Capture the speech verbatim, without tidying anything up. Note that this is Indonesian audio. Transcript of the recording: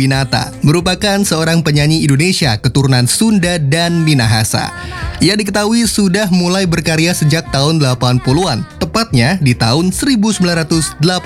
Winata merupakan seorang penyanyi Indonesia keturunan Sunda dan Minahasa. Ia diketahui sudah mulai berkarya sejak tahun delapan puluhan, tepatnya di tahun seribu sembilan ratus delapan puluh.